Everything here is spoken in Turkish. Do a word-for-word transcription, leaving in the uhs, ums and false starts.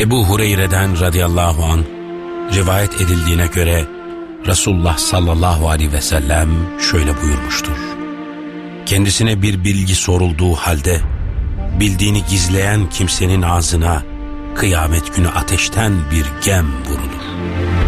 Ebu Hureyre'den radıyallahu anh rivayet edildiğine göre Resulullah sallallahu aleyhi ve sellem şöyle buyurmuştur: kendisine bir bilgi sorulduğu halde bildiğini gizleyen kimsenin ağzına kıyamet günü ateşten bir gem vurulur.